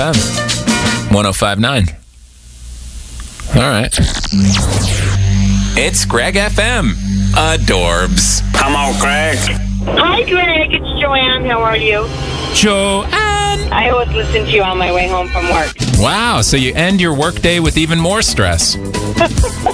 1059. All right. It's Greg FM. Adorbs. Come on, Greg. Hi, Greg. It's Joanne. How are you? Joanne. I always listen to you on my way home from work. Wow, so you end your workday with even more stress.